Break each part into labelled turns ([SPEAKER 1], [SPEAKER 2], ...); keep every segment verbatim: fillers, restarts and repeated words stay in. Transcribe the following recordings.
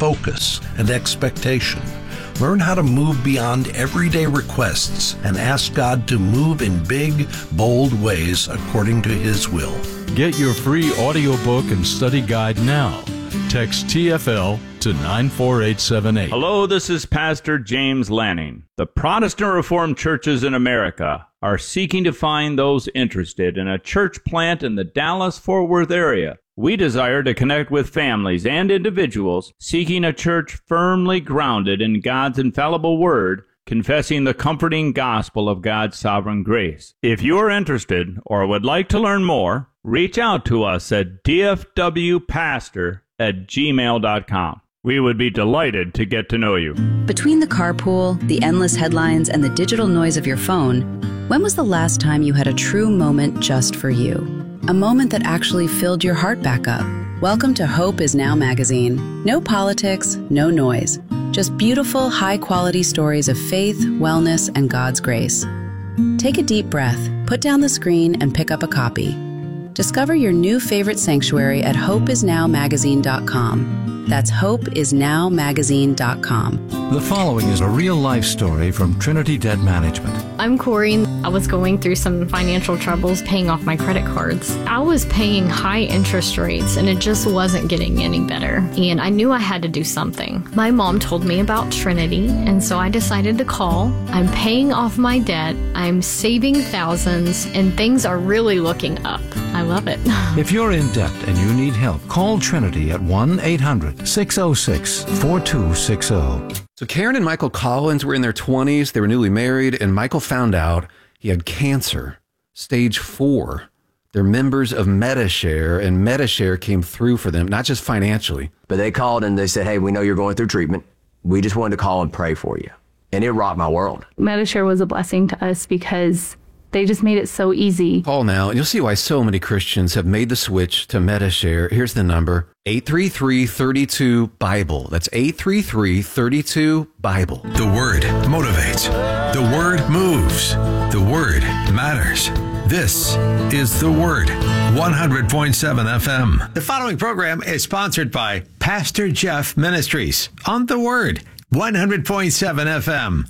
[SPEAKER 1] focus and expectation. Learn how to move beyond everyday requests and ask God to move in big, bold ways according to His will.
[SPEAKER 2] Get your free audiobook and study guide now. Text T F L to nine four eight seven eight.
[SPEAKER 3] Hello, this is Pastor James Lanning. The Protestant Reformed churches in America are seeking to find those interested in a church plant in the Dallas-Fort Worth area. We desire to connect with families and individuals seeking a church firmly grounded in God's infallible Word, confessing the comforting gospel of God's sovereign grace. If you are interested or would like to learn more, reach out to us at d f w pastor at gmail dot com. We would be delighted to get to know you.
[SPEAKER 4] Between the carpool, the endless headlines, and the digital noise of your phone, when was the last time you had a true moment just for you? A moment that actually filled your heart back up. Welcome to Hope Is Now magazine. No politics, no noise. Just beautiful, high-quality stories of faith, wellness, and God's grace. Take a deep breath, put down the screen, and pick up a copy. Discover your new favorite sanctuary at hope is now magazine dot com. That's hope is now magazine dot com.
[SPEAKER 5] The following is a real-life story from Trinity Debt Management.
[SPEAKER 6] I'm Corey. I was going through some financial troubles paying off my credit cards. I was paying high interest rates and it just wasn't getting any better. And I knew I had to do something. My mom told me about Trinity, and so I decided to call. I'm paying off my debt, I'm saving thousands, and things are really looking up. I love it.
[SPEAKER 5] If you're in debt and you need help, call Trinity at one eight hundred six oh six four two six oh.
[SPEAKER 7] So Karen and Michael Collins were in their twenties. They were newly married, and Michael found out he had cancer, stage four. They're members of Medi-Share, and Medi-Share came through for them, not just financially.
[SPEAKER 8] But they called and they said, hey, we know you're going through treatment. We just wanted to call and pray for you. And it rocked my world.
[SPEAKER 9] Medi-Share was a blessing to us because they just made it so easy.
[SPEAKER 7] Call now, and you'll see why so many Christians have made the switch to Medi-Share. Here's the number, eight three three, three two, BIBLE. That's eight three three, three two, BIBLE.
[SPEAKER 10] The Word motivates. The Word moves. The Word matters. This is The Word, one hundred point seven F M. The following program is sponsored by Pastor Jeff Ministries on The Word, one hundred point seven F M.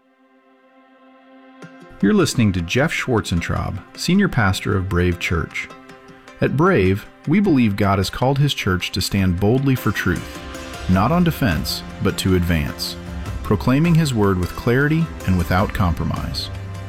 [SPEAKER 11] You're listening to Jeff Schwarzentraub, Senior Pastor of Brave Church. At Brave, we believe God has called His church to stand boldly for truth, not on defense, but to advance, proclaiming His word with clarity and without compromise.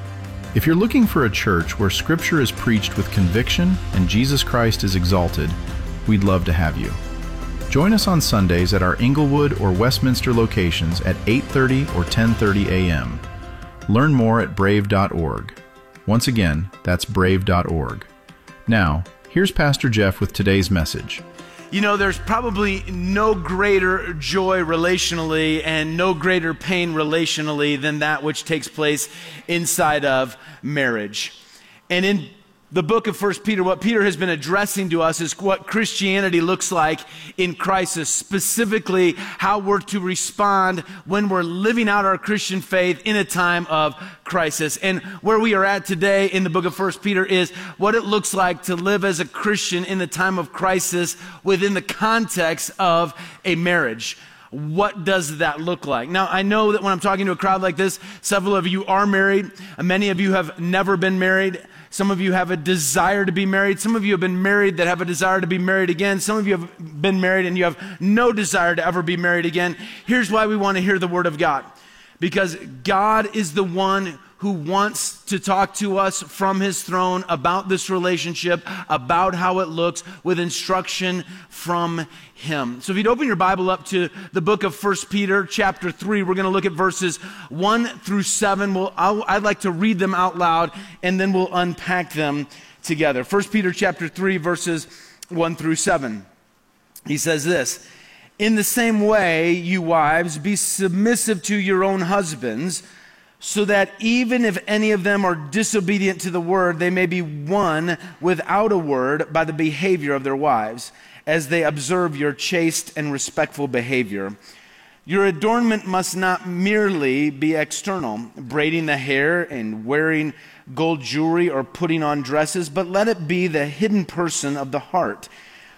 [SPEAKER 11] If you're looking for a church where Scripture is preached with conviction and Jesus Christ is exalted, we'd love to have you. Join us on Sundays at our Inglewood or Westminster locations at eight thirty or ten thirty a.m. Learn more at brave dot org. Once again, that's brave dot org. Now, here's Pastor Jeff with today's message.
[SPEAKER 12] You know, there's probably no greater joy relationally and no greater pain relationally than that which takes place inside of marriage. And in the book of First Peter, what Peter has been addressing to us is what Christianity looks like in crisis, specifically how we're to respond when we're living out our Christian faith in a time of crisis. And where we are at today in the book of First Peter is what it looks like to live as a Christian in the time of crisis within the context of a marriage. What does that look like? Now, I know that when I'm talking to a crowd like this, several of you are married. Many of you have never been married. Some of you have a desire to be married. Some of you have been married that have a desire to be married again. Some of you have been married and you have no desire to ever be married again. Here's why we want to hear the word of God. Because God is the one who wants to talk to us from His throne about this relationship, about how it looks, with instruction from Him. So if you'd open your Bible up to the book of First Peter chapter three, we're going to look at verses one through seven. We'll, I'll, I'd like to read them out loud, and then we'll unpack them together. First Peter chapter three, verses one through seven. He says this, "In the same way, you wives, be submissive to your own husbands, so that even if any of them are disobedient to the word, they may be won without a word by the behavior of their wives, as they observe your chaste and respectful behavior. Your adornment must not merely be external, braiding the hair and wearing gold jewelry or putting on dresses, but let it be the hidden person of the heart,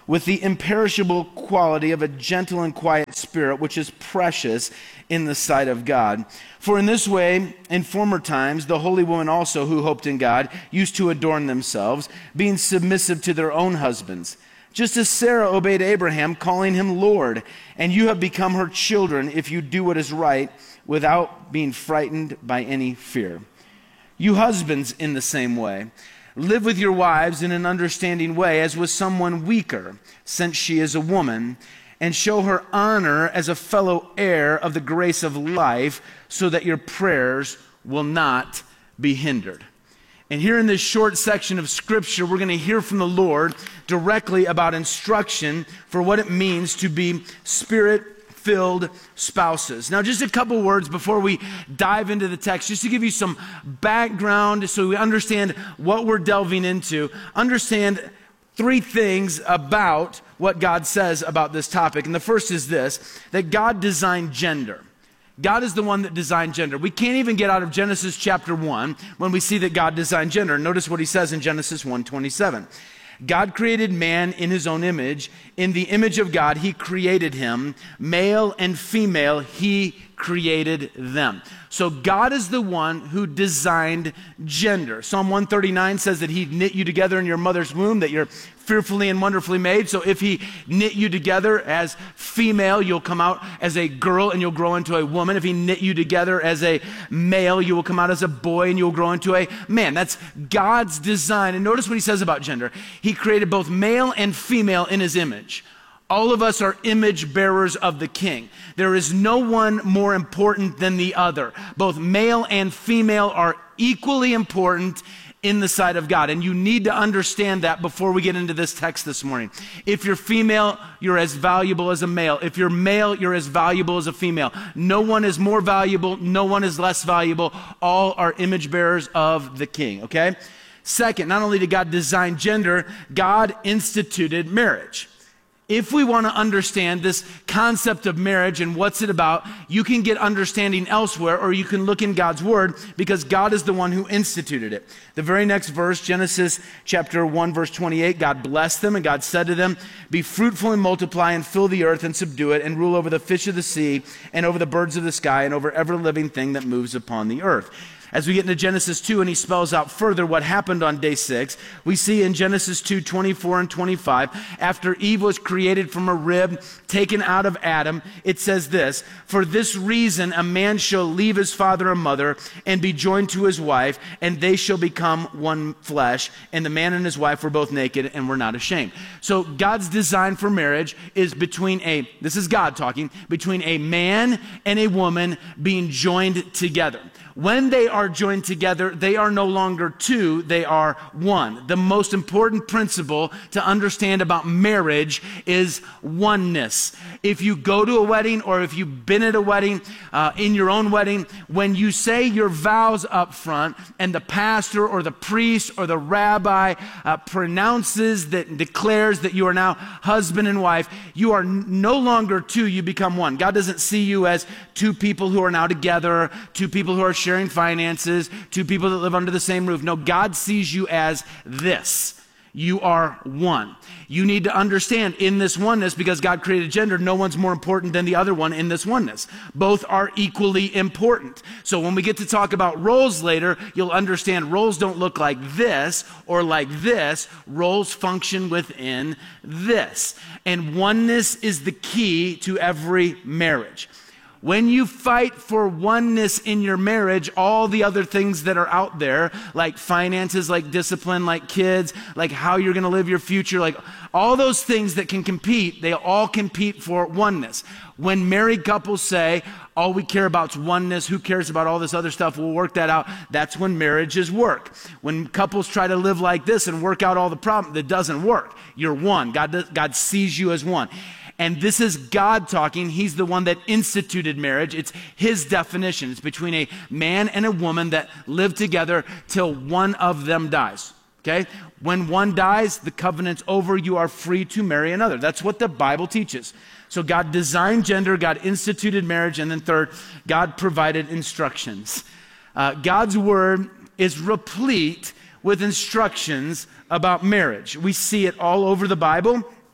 [SPEAKER 12] with the imperishable quality of a gentle and quiet spirit, which is precious in the sight of God. For in this way, in former times, the holy women also who hoped in God used to adorn themselves, being submissive to their own husbands, just as Sarah obeyed Abraham, calling him Lord. And you have become her children if you do what is right, without being frightened by any fear. You husbands, in the same way, live with your wives in an understanding way, as with someone weaker, since she is a woman, and show her honor as a fellow heir of the grace of life, so that your prayers will not be hindered. And here in this short section of Scripture, we're going to hear from the Lord directly about instruction for what it means to be Spirit-filled spouses. Now, just a couple words before we dive into the text, just to give you some background so we understand what we're delving into. Understand three things about what God says about this topic. And the first is this, that God designed gender. God is the one that designed gender. We can't even get out of Genesis chapter one when we see that God designed gender. Notice what he says in Genesis one twenty-seven. God created man in his own image. In the image of God, he created him. Male and female, he created them. So God is the one who designed gender. Psalm one thirty-nine says that he knit you together in your mother's womb, that you're fearfully and wonderfully made. So if he knit you together as female, you'll come out as a girl and you'll grow into a woman. If he knit you together as a male, you will come out as a boy and you'll grow into a man. That's God's design. And notice what he says about gender. He created both male and female in his image. All of us are image bearers of the King. There is no one more important than the other. Both male and female are equally important in the sight of God. And you need to understand that before we get into this text this morning. If you're female, you're as valuable as a male. If you're male, you're as valuable as a female. No one is more valuable. No one is less valuable. All are image bearers of the King, okay? Second, not only did God design gender, God instituted marriage. If we want to understand this concept of marriage and what's it about, you can get understanding elsewhere, or you can look in God's Word, because God is the one who instituted it. The very next verse, Genesis chapter one, verse twenty-eight, God blessed them, and God said to them, "Be fruitful and multiply and fill the earth and subdue it, and rule over the fish of the sea and over the birds of the sky and over every living thing that moves upon the earth." As we get into Genesis two and he spells out further what happened on day six, we see in Genesis two, twenty-four and twenty-five, after Eve was created from a rib taken out of Adam, it says this, "For this reason a man shall leave his father and mother and be joined to his wife, and they shall become one flesh. And the man and his wife were both naked and were not ashamed." So God's design for marriage is between a, this is God talking, between a man and a woman being joined together. When they are joined together, they are no longer two, they are one. The most important principle to understand about marriage is oneness. If you go to a wedding, or if you've been at a wedding, uh, in your own wedding, when you say your vows up front and the pastor or the priest or the rabbi uh, pronounces that, declares that you are now husband and wife, you are no longer two, you become one. God doesn't see you as two people who are now together, two people who are sharing finances, two people that live under the same roof. No, God sees you as this. You are one. You need to understand in this oneness, because God created gender, no one's more important than the other one in this oneness. Both are equally important. So when we get to talk about roles later, you'll understand roles don't look like this or like this. Roles function within this. And oneness is the key to every marriage. When you fight for oneness in your marriage, all the other things that are out there, like finances, like discipline, like kids, like how you're going to live your future, like all those things that can compete, they all compete for oneness. When married couples say, all we care about is oneness, who cares about all this other stuff, we'll work that out, that's when marriages work. When couples try to live like this and work out all the problems, it doesn't work. You're one. God, does, God sees you as one. And this is God talking. He's the one that instituted marriage. It's his definition. It's between a man and a woman that live together till one of them dies. Okay? When one dies, the covenant's over. You are free to marry another. That's what the Bible teaches. So God designed gender, God instituted marriage, and then third, God provided instructions. Uh, God's word is replete with instructions about marriage. We see it all over the Bible.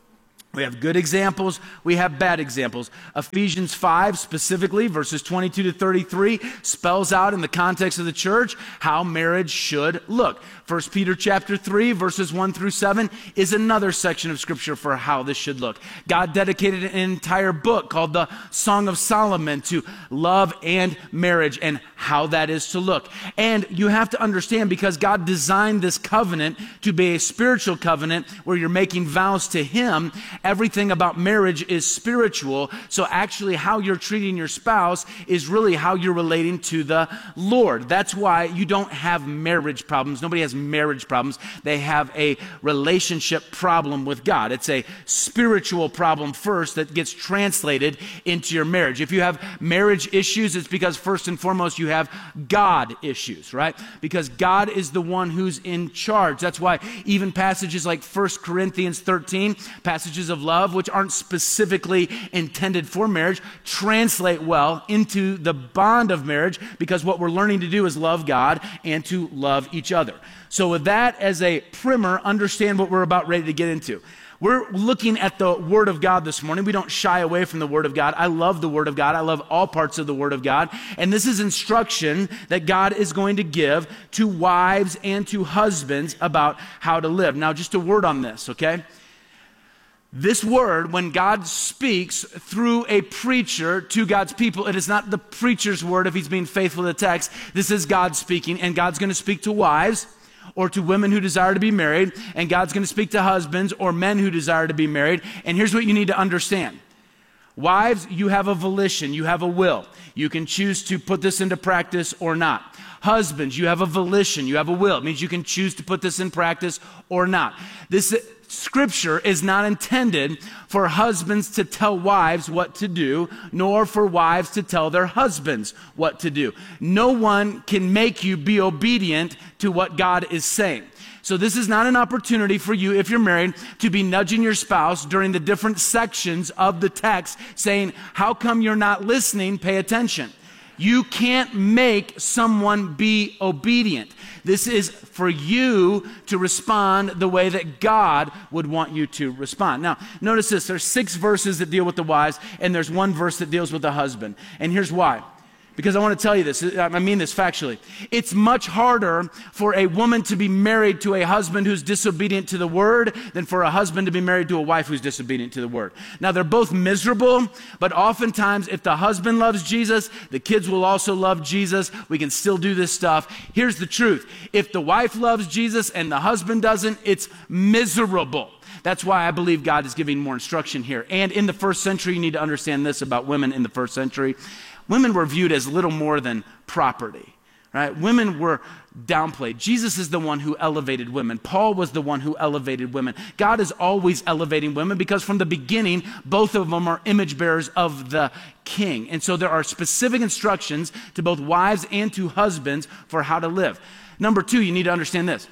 [SPEAKER 12] We have good examples, we have bad examples. Ephesians five specifically, verses twenty-two to thirty-three, spells out in the context of the church how marriage should look. First Peter chapter three, verses one through seven is another section of scripture for how this should look. God dedicated an entire book called the Song of Solomon to love and marriage and how that is to look. And you have to understand, because God designed this covenant to be a spiritual covenant where you're making vows to Him, everything about marriage is spiritual. So actually how you're treating your spouse is really how you're relating to the Lord. That's why you don't have marriage problems. Nobody has marriage problems. They have a relationship problem with God. It's a spiritual problem first that gets translated into your marriage. If you have marriage issues, it's because first and foremost you have God issues, right? Because God is the one who's in charge. That's why even passages like First Corinthians thirteen, passages of love, which aren't specifically intended for marriage, translate well into the bond of marriage, because what we're learning to do is love God and to love each other. So with that as a primer, understand what we're about ready to get into. We're looking at the Word of God this morning. We don't shy away from the Word of God. I love the Word of God. I love all parts of the Word of God. And this is instruction that God is going to give to wives and to husbands about how to live. Now, just a word on this, okay? This word, when God speaks through a preacher to God's people, it is not the preacher's word if he's being faithful to the text. This is God speaking, and God's going to speak to wives or to women who desire to be married, and God's going to speak to husbands or men who desire to be married. And here's what you need to understand. Wives, you have a volition, you have a will. You can choose to put this into practice or not. Husbands, you have a volition, you have a will. It means you can choose to put this in practice or not. This Scripture is not intended for husbands to tell wives what to do, nor for wives to tell their husbands what to do. No one can make you be obedient to what God is saying. So this is not an opportunity for you, if you're married, to be nudging your spouse during the different sections of the text, saying, how come you're not listening? Pay attention. You can't make someone be obedient. This is for you to respond the way that God would want you to respond. Now, notice this. There's six verses that deal with the wives, and there's one verse that deals with the husband. And here's why. Because I want to tell you this. I mean this factually. It's much harder for a woman to be married to a husband who's disobedient to the word than for a husband to be married to a wife who's disobedient to the word. Now, they're both miserable, but oftentimes if the husband loves Jesus, the kids will also love Jesus. We can still do this stuff. Here's the truth. If the wife loves Jesus and the husband doesn't, it's miserable. That's why I believe God is giving more instruction here. And in the first century, you need to understand this about women in the first century. Women were viewed as little more than property, right? Women were downplayed. Jesus is the one who elevated women. Paul was the one who elevated women. God is always elevating women because from the beginning, both of them are image bearers of the King. And so there are specific instructions to both wives and to husbands for how to live. Number two, you need to understand this.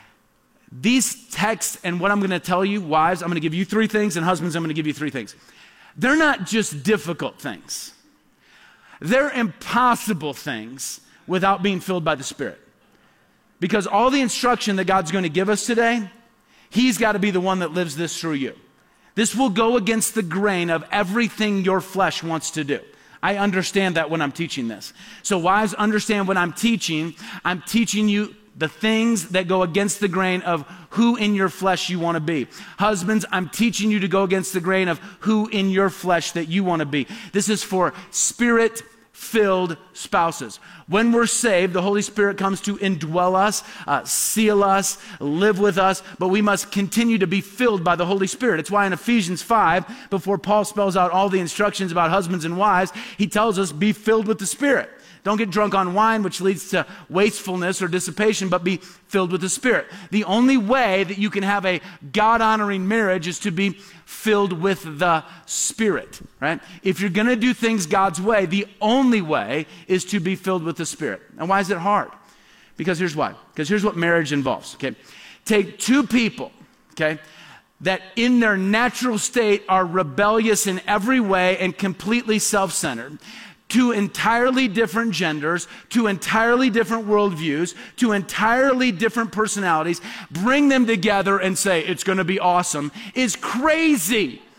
[SPEAKER 12] These texts and what I'm going to tell you, wives, I'm going to give you three things, and husbands, I'm going to give you three things. They're not just difficult things. They're impossible things without being filled by the Spirit. Because all the instruction that God's going to give us today, He's got to be the one that lives this through you. This will go against the grain of everything your flesh wants to do. I understand that when I'm teaching this. So wives, understand when I'm teaching, I'm teaching you the things that go against the grain of who in your flesh you want to be. Husbands, I'm teaching you to go against the grain of who in your flesh that you want to be. This is for Spirit-filled spouses. When we're saved, the Holy Spirit comes to indwell us, uh, seal us, live with us, but we must continue to be filled by the Holy Spirit. It's why in Ephesians five, before Paul spells out all the instructions about husbands and wives, he tells us, be filled with the Spirit. Don't get drunk on wine, which leads to wastefulness or dissipation, but be filled with the Spirit. The only way that you can have a God-honoring marriage is to be filled with the Spirit, right? If you're going to do things God's way, the only way is to be filled with the Spirit. And why is it hard? Because here's why. Because here's what marriage involves, okay? Take two people, okay, that in their natural state are rebellious in every way and completely self-centered. Two entirely different genders, two entirely different worldviews, two entirely different personalities, bring them together and say it's going to be awesome is crazy.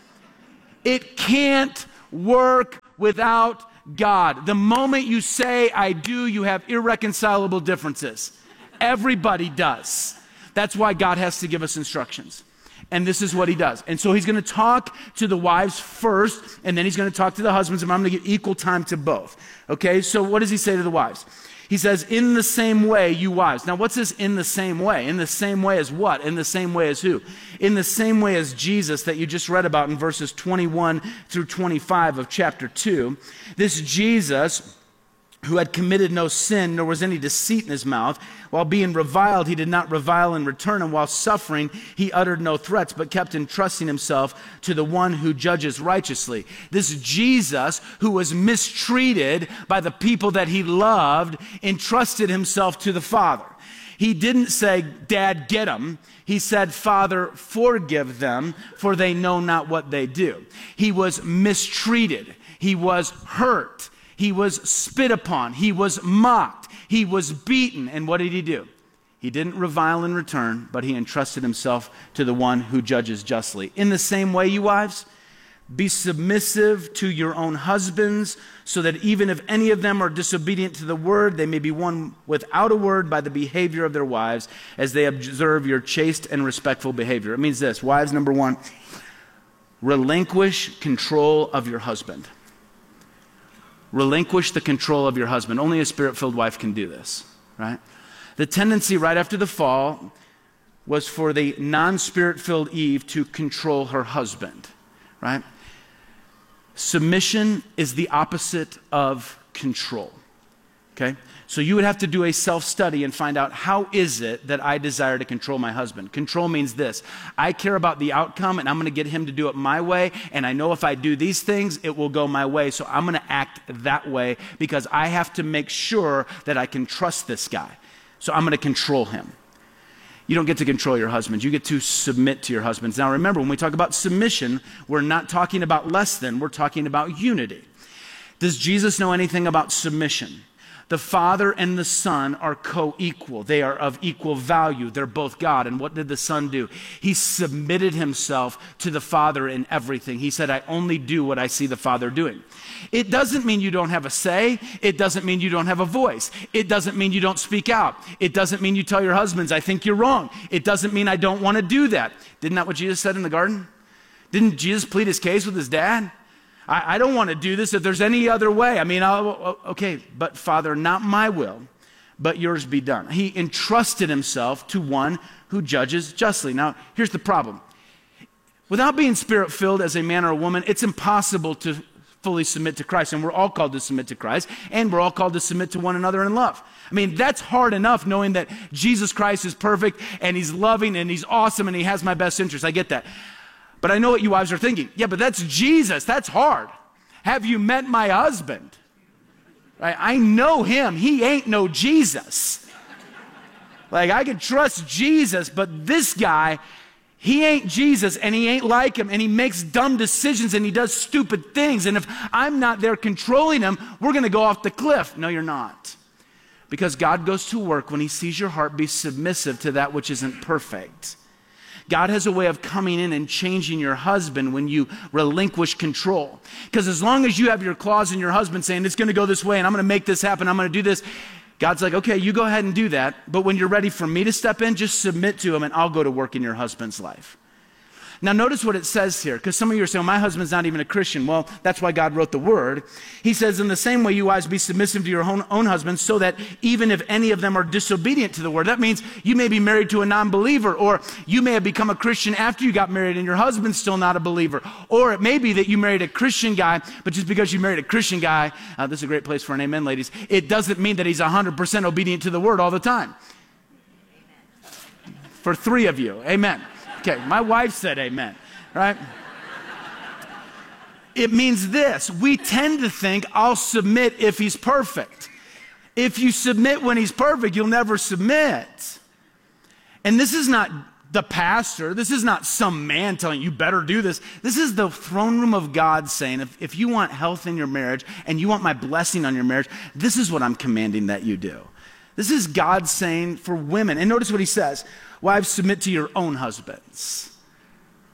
[SPEAKER 12] It can't work without God. The moment you say, I do, you have irreconcilable differences. Everybody does. That's why God has to give us instructions. And this is what he does. And so he's going to talk to the wives first, and then he's going to talk to the husbands, and I'm going to give equal time to both. Okay, so what does he say to the wives? He says, in the same way, you wives. Now, what's this in the same way? In the same way as what? In the same way as who? In the same way as Jesus that you just read about in verses twenty-one through twenty-five of chapter two. This Jesus, who had committed no sin, nor was any deceit in his mouth. While being reviled, he did not revile in return, and while suffering, he uttered no threats, but kept entrusting himself to the one who judges righteously. This Jesus, who was mistreated by the people that he loved, entrusted himself to the Father. He didn't say, Dad, get them. He said, Father, forgive them, for they know not what they do. He was mistreated. He was hurt. He was spit upon. He was mocked. He was beaten. And what did he do? He didn't revile in return, but he entrusted himself to the one who judges justly. In the same way, you wives, be submissive to your own husbands, so that even if any of them are disobedient to the word, they may be won without a word by the behavior of their wives, as they observe your chaste and respectful behavior. It means this. Wives, number one, relinquish control of your husband. Relinquish the control of your husband. Only a spirit-filled wife can do this, right? The tendency right after the fall was for the non-spirit-filled Eve to control her husband, right? Submission is the opposite of control, okay? So you would have to do a self-study and find out, how is it that I desire to control my husband? Control means this. I care about the outcome, and I'm going to get him to do it my way, and I know if I do these things, it will go my way, so I'm going to act that way because I have to make sure that I can trust this guy. So I'm going to control him. You don't get to control your husbands. You get to submit to your husbands. Now remember, when we talk about submission, we're not talking about less than, we're talking about unity. Does Jesus know anything about submission? The Father and the Son are co-equal. They are of equal value. They're both God. And what did the Son do? He submitted himself to the Father in everything. He said, I only do what I see the Father doing. It doesn't mean you don't have a say. It doesn't mean you don't have a voice. It doesn't mean you don't speak out. It doesn't mean you tell your husbands, I think you're wrong. It doesn't mean I don't want to do that. Isn't that what Jesus said in the garden? Didn't Jesus plead his case with his dad? I don't want to do this if there's any other way. I mean, I'll, okay, but Father, not my will, but yours be done. He entrusted himself to one who judges justly. Now, here's the problem. Without being spirit-filled as a man or a woman, it's impossible to fully submit to Christ. And we're all called to submit to Christ, and we're all called to submit to one another in love. I mean, that's hard enough knowing that Jesus Christ is perfect, and he's loving, and he's awesome, and he has my best interest. I get that. But I know what you wives are thinking. Yeah, but that's Jesus. That's hard. Have you met my husband? Right? I know him. He ain't no Jesus. Like, I can trust Jesus, but this guy, he ain't Jesus, and he ain't like him, and he makes dumb decisions, and he does stupid things. And if I'm not there controlling him, we're going to go off the cliff. No, you're not. Because God goes to work when he sees your heart be submissive to that which isn't perfect. God has a way of coming in and changing your husband when you relinquish control. Because as long as you have your claws in your husband saying, it's going to go this way and I'm going to make this happen, I'm going to do this, God's like, okay, you go ahead and do that. But when you're ready for me to step in, just submit to him and I'll go to work in your husband's life. Now notice what it says here, because some of you are saying, well, my husband's not even a Christian. Well, that's why God wrote the word. He says, in the same way, you wives be submissive to your own, own husbands, so that even if any of them are disobedient to the word, that means you may be married to a non-believer, or you may have become a Christian after you got married and your husband's still not a believer. Or it may be that you married a Christian guy, but just because you married a Christian guy, uh, this is a great place for an amen, ladies, it doesn't mean that he's one hundred percent obedient to the word all the time. For three of you, amen. Okay, my wife said amen, right? It means this. We tend to think, I'll submit if he's perfect. If you submit when he's perfect, you'll never submit. And this is not the pastor. This is not some man telling you, you better do this. This is the throne room of God saying, if, if you want health in your marriage and you want my blessing on your marriage, this is what I'm commanding that you do. This is God saying for women. And notice what he says. Wives, submit to your own husbands.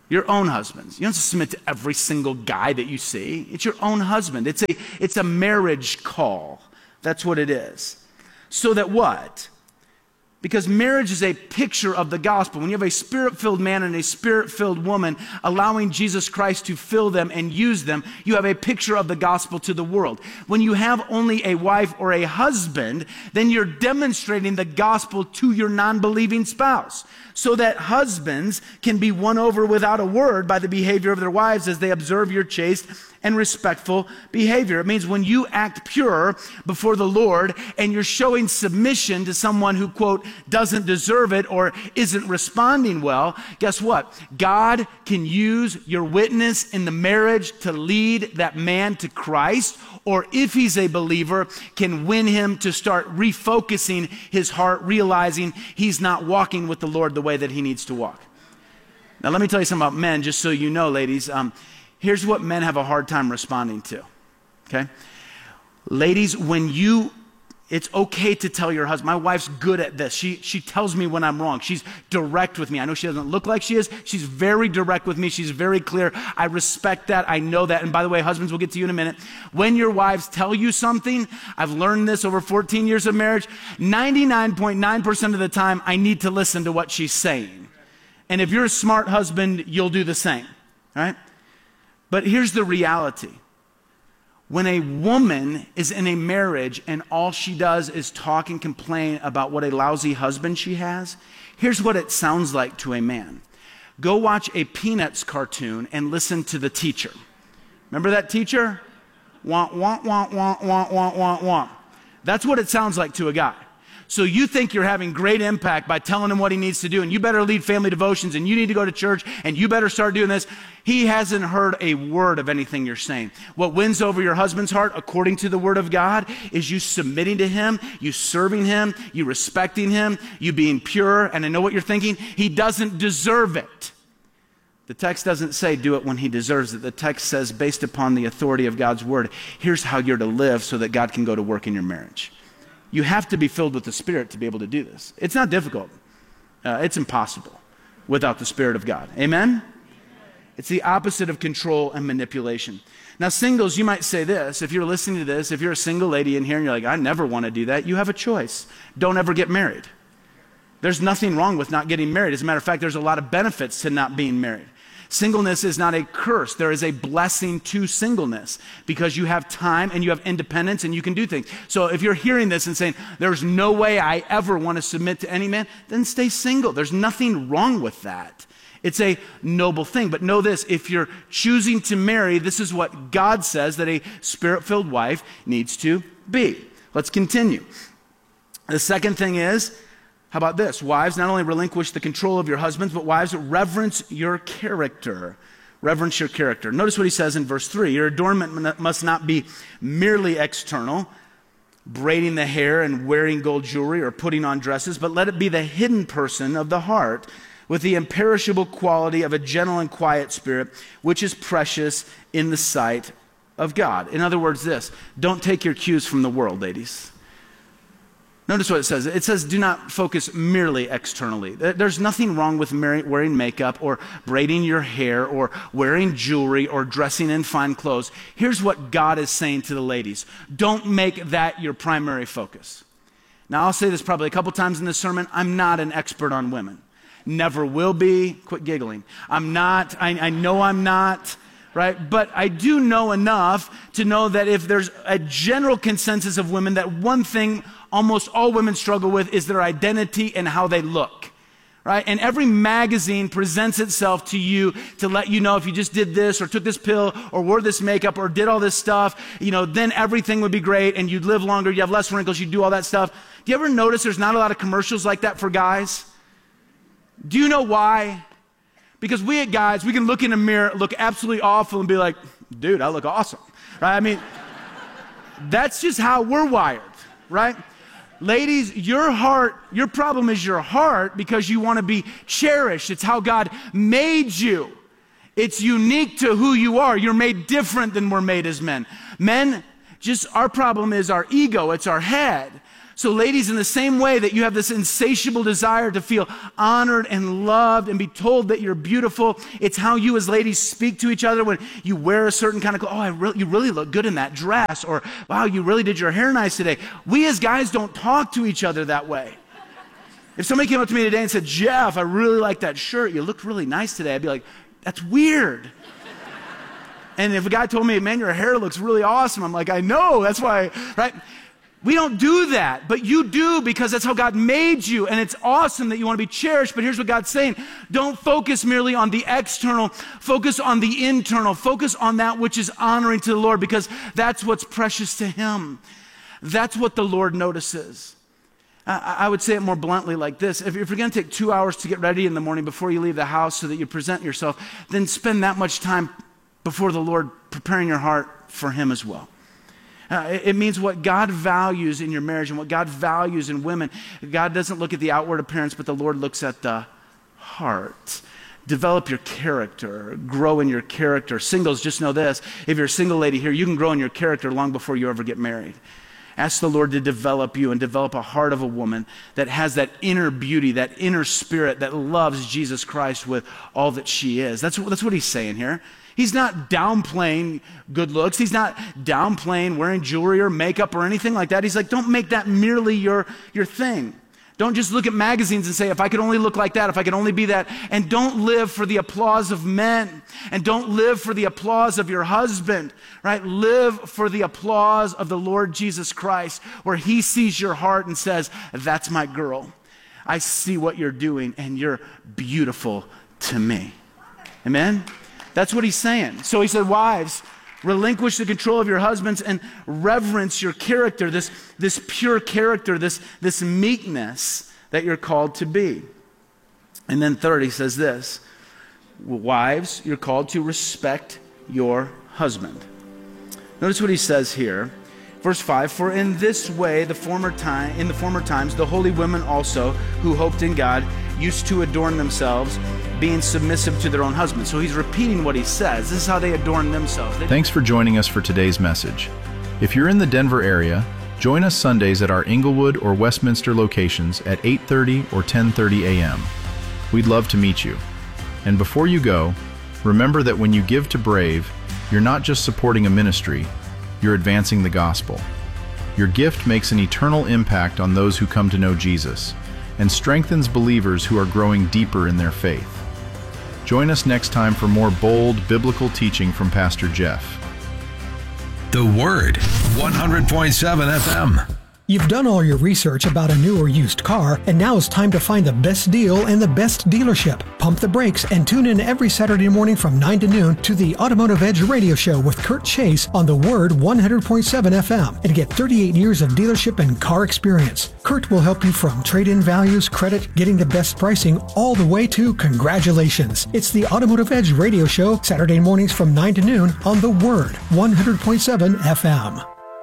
[SPEAKER 12] Your own husbands. You don't have to submit to every single guy that you see. It's your own husband. It's a, it's a marriage call. That's what it is. So that what? Because marriage is a picture of the gospel. When you have a spirit-filled man and a spirit-filled woman allowing Jesus Christ to fill them and use them, you have a picture of the gospel to the world. When you have only a wife or a husband, then you're demonstrating the gospel to your non-believing spouse, so that husbands can be won over without a word by the behavior of their wives as they observe your chaste and respectful behavior. It means when you act pure before the Lord and you're showing submission to someone who, quote, doesn't deserve it or isn't responding well, guess what? God can use your witness in the marriage to lead that man to Christ, or if he's a believer, can win him to start refocusing his heart, realizing he's not walking with the Lord the way that he needs to walk. Now, let me tell you something about men, just so you know, ladies. Um, Here's what men have a hard time responding to, okay? Ladies, when you, it's okay to tell your husband, my wife's good at this. She, she tells me when I'm wrong. She's direct with me. I know she doesn't look like she is. She's very direct with me. She's very clear. I respect that. I know that. And by the way, husbands, we'll get to you in a minute. When your wives tell you something, I've learned this over fourteen years of marriage, ninety-nine point nine percent of the time, I need to listen to what she's saying. And if you're a smart husband, you'll do the same, all right? But here's the reality. When a woman is in a marriage and all she does is talk and complain about what a lousy husband she has, here's what it sounds like to a man. Go watch a Peanuts cartoon and listen to the teacher. Remember that teacher? Wah, wah, wah, wah, wah, wah, wah, wah. That's what it sounds like to a guy. So you think you're having great impact by telling him what he needs to do, and you better lead family devotions, and you need to go to church, and you better start doing this. He hasn't heard a word of anything you're saying. What wins over your husband's heart, according to the word of God, is you submitting to him, you serving him, you respecting him, you being pure. And I know what you're thinking. He doesn't deserve it. The text doesn't say do it when he deserves it. The text says, based upon the authority of God's word, here's how you're to live so that God can go to work in your marriage. You have to be filled with the Spirit to be able to do this. It's not difficult. Uh, it's impossible without the Spirit of God. Amen? It's the opposite of control and manipulation. Now, singles, you might say this. If you're listening to this, if you're a single lady in here and you're like, I never want to do that, you have a choice. Don't ever get married. There's nothing wrong with not getting married. As a matter of fact, there's a lot of benefits to not being married. Singleness is not a curse. There is a blessing to singleness because you have time and you have independence and you can do things. So if you're hearing this and saying, there's no way I ever want to submit to any man, then stay single. There's nothing wrong with that. It's a noble thing. But know this, if you're choosing to marry, this is what God says that a spirit-filled wife needs to be. Let's continue. The second thing is, how about this? Wives, not only relinquish the control of your husbands, but wives, reverence your character. Reverence your character. Notice what he says in verse three. Your adornment must not be merely external, braiding the hair and wearing gold jewelry or putting on dresses, but let it be the hidden person of the heart with the imperishable quality of a gentle and quiet spirit, which is precious in the sight of God. In other words, this, don't take your cues from the world, ladies. Notice what it says. It says, do not focus merely externally. There's nothing wrong with wearing makeup or braiding your hair or wearing jewelry or dressing in fine clothes. Here's what God is saying to the ladies. Don't make that your primary focus. Now, I'll say this probably a couple times in this sermon. I'm not an expert on women. Never will be. Quit giggling. I'm not. I, I know I'm not. Right? But I do know enough to know that if there's a general consensus of women, that one thing almost all women struggle with is their identity and how they look. Right? And every magazine presents itself to you to let you know if you just did this or took this pill or wore this makeup or did all this stuff, you know, then everything would be great and you'd live longer, you have less wrinkles, you do all that stuff. Do you ever notice there's not a lot of commercials like that for guys? Do you know why? Because we at guys, we can look in a mirror, look absolutely awful and be like, dude, I look awesome, right? I mean, that's just how we're wired, right? Ladies, your heart, your problem is your heart because you want to be cherished. It's how God made you. It's unique to who you are. You're made different than we're made as men. Men, just our problem is our ego. It's our head. So ladies, in the same way that you have this insatiable desire to feel honored and loved and be told that you're beautiful, it's how you as ladies speak to each other when you wear a certain kind of clothes. Oh, I really, you really look good in that dress. Or, wow, you really did your hair nice today. We as guys don't talk to each other that way. If somebody came up to me today and said, Jeff, I really like that shirt. You looked really nice today. I'd be like, that's weird. And if a guy told me, man, your hair looks really awesome, I'm like, I know, that's why, right? We don't do that, but you do because that's how God made you, and it's awesome that you want to be cherished. But here's what God's saying. Don't focus merely on the external. Focus on the internal. Focus on that which is honoring to the Lord, because that's what's precious to Him. That's what the Lord notices. I, I would say it more bluntly like this. If, if you're going to take two hours to get ready in the morning before you leave the house so that you present yourself, then spend that much time before the Lord preparing your heart for Him as well. Uh, it, it means what God values in your marriage and what God values in women. God doesn't look at the outward appearance, but the Lord looks at the heart. Develop your character, grow in your character. Singles, just know this. If you're a single lady here, you can grow in your character long before you ever get married. Ask the Lord to develop you and develop a heart of a woman that has that inner beauty, that inner spirit that loves Jesus Christ with all that she is. That's, that's what He's saying here. He's not downplaying good looks. He's not downplaying wearing jewelry or makeup or anything like that. He's like, don't make that merely your, your thing. Don't just look at magazines and say, if I could only look like that, if I could only be that. And don't live for the applause of men. And don't live for the applause of your husband, right? Live for the applause of the Lord Jesus Christ, where He sees your heart and says, that's my girl. I see what you're doing, and you're beautiful to me. Amen? That's what He's saying. So He said, wives, relinquish the control of your husbands and reverence your character, this, this pure character, this, this meekness that you're called to be. And then third, He says this, wives, you're called to respect your husband. Notice what He says here. Verse five, for in this way, the former time, in the former times, the holy women also, who hoped in God, used to adorn themselves, being submissive to their own husbands. So He's repeating what He says. This is how they adorn themselves. They
[SPEAKER 11] Thanks for joining us for today's message. If you're in the Denver area, join us Sundays at our Inglewood or Westminster locations at eight thirty or ten thirty a m We'd love to meet you. And before you go, remember that when you give to Brave, you're not just supporting a ministry, you're advancing the gospel. Your gift makes an eternal impact on those who come to know Jesus and strengthens believers who are growing deeper in their faith. Join us next time for more bold biblical teaching from Pastor Jeff.
[SPEAKER 10] The Word, one hundred point seven F M.
[SPEAKER 13] You've done all your research about a new or used car, and now it's time to find the best deal and the best dealership. Pump the brakes and tune in every Saturday morning from nine to noon to the Automotive Edge radio show with Kurt Chase on The Word one hundred point seven F M and get thirty-eight years of dealership and car experience. Kurt will help you from trade-in values, credit, getting the best pricing, all the way to congratulations. It's the Automotive Edge radio show, Saturday mornings from nine to noon on The Word one hundred point seven F M.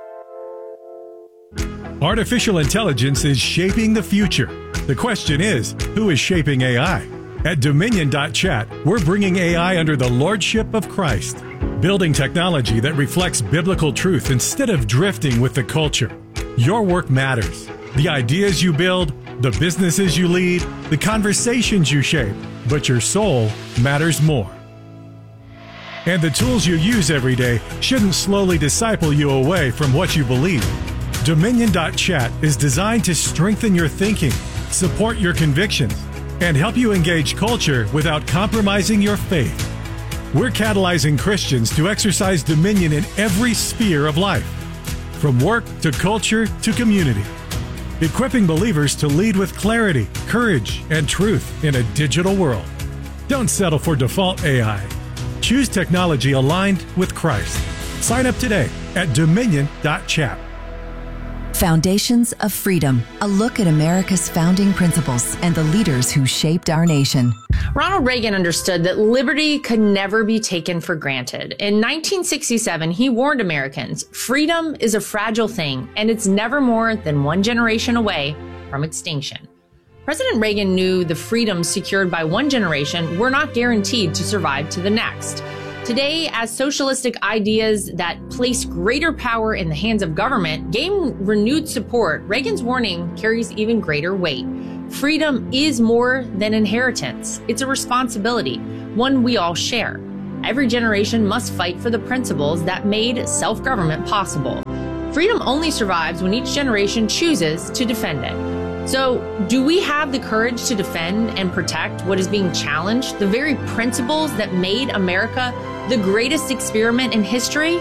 [SPEAKER 14] Artificial intelligence is shaping the future. The question is, who is shaping A I? At Dominion dot chat, we're bringing A I under the lordship of Christ, building technology that reflects biblical truth instead of drifting with the culture. Your work matters. The ideas you build, the businesses you lead, the conversations you shape, but your soul matters more. And the tools you use every day shouldn't slowly disciple you away from what you believe. Dominion dot chat is designed to strengthen your thinking, support your convictions, and help you engage culture without compromising your faith. We're catalyzing Christians to exercise dominion in every sphere of life, from work to culture to community, equipping believers to lead with clarity, courage, and truth in a digital world. Don't settle for default A I. Choose technology aligned with Christ. Sign up today at Dominion dot chat.
[SPEAKER 15] Foundations of Freedom, a look at America's founding principles and the leaders who shaped our nation.
[SPEAKER 16] Ronald Reagan understood that liberty could never be taken for granted. In nineteen sixty-seven, he warned Americans, freedom is a fragile thing, and it's never more than one generation away from extinction. President Reagan knew the freedoms secured by one generation were not guaranteed to survive to the next. Today, as socialistic ideas that place greater power in the hands of government gain renewed support, Reagan's warning carries even greater weight. Freedom is more than inheritance. It's a responsibility, one we all share. Every generation must fight for the principles that made self-government possible. Freedom only survives when each generation chooses to defend it. So, do we have the courage to defend and protect what is being challenged, the very principles that made America the greatest experiment in history?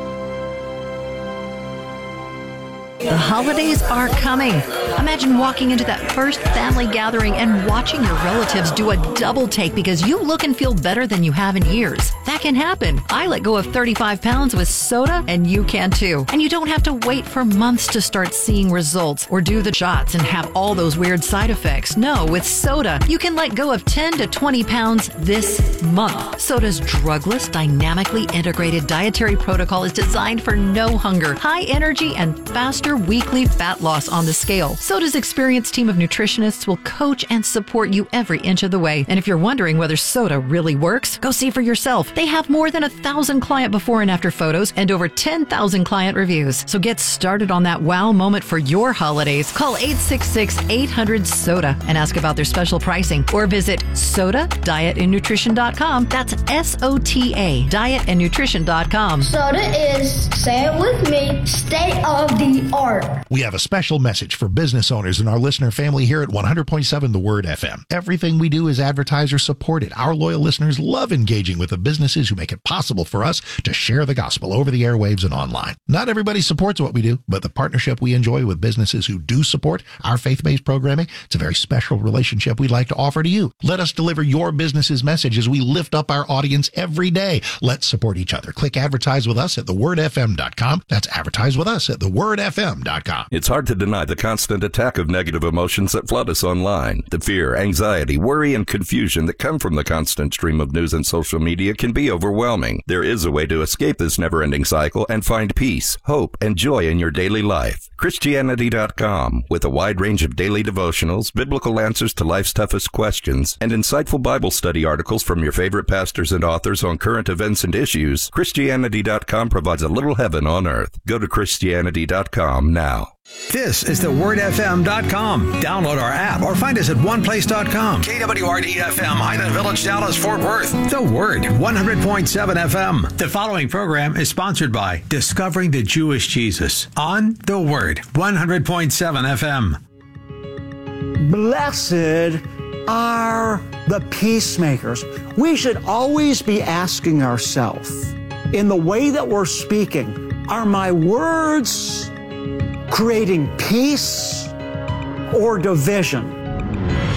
[SPEAKER 17] The holidays are coming. Imagine walking into that first family gathering and watching your relatives do a double take because you look and feel better than you have in years. That can happen. I let go of thirty-five pounds with soda, and you can too. And you don't have to wait for months to start seeing results or do the shots and have all those weird side effects. No, with soda, you can let go of ten to twenty pounds this month. Soda's drugless, dynamically integrated dietary protocol is designed for no hunger, high energy, and faster weekly fat loss on the scale. Soda's experienced team of nutritionists will coach and support you every inch of the way. And if you're wondering whether soda really works, go see for yourself. They have more than a thousand client before and after photos and over ten thousand client reviews. So get started on that wow moment for your holidays. Call eight six six, eight hundred, SODA and ask about their special pricing, or visit soda diet and nutrition dot com. That's S O T A, diet and nutrition dot com.
[SPEAKER 18] Soda is, say it with me, state of the art.
[SPEAKER 19] We have a special message for business owners and our listener family here at one hundred point seven The Word F M. Everything we do is advertiser supported. Our loyal listeners love engaging with the businesses who make it possible for us to share the gospel over the airwaves and online. Not everybody supports what we do, but the partnership we enjoy with businesses who do support our faith-based programming, it's a very special relationship we'd like to offer to you. Let us deliver your business's message as we lift up our audience every day. Let's support each other. Click advertise with us at the word f m dot com. That's advertise with us at the word f m dot com.
[SPEAKER 20] It's hard to deny the constant attack of negative emotions that flood us online. The fear, anxiety, worry, and confusion that come from the constant stream of news and social media can be overwhelming. There is a way to escape this never-ending cycle and find peace, hope, and joy in your daily life. Christianity dot com, with a wide range of daily devotionals, biblical answers to life's toughest questions, and insightful Bible study articles from your favorite pastors and authors on current events and issues, Christianity dot com provides a little heaven on earth. Go to Christianity dot com now.
[SPEAKER 10] This is the word f m dot com. Download our app or find us at one place dot com. K W R D F M, Highland Village, Dallas, Fort Worth. The Word, one hundred point seven F M. The following program is sponsored by Discovering the Jewish Jesus on The Word, one hundred point seven F M.
[SPEAKER 21] Blessed are the peacemakers. We should always be asking ourselves, in the way that we're speaking, are my words creating peace or division?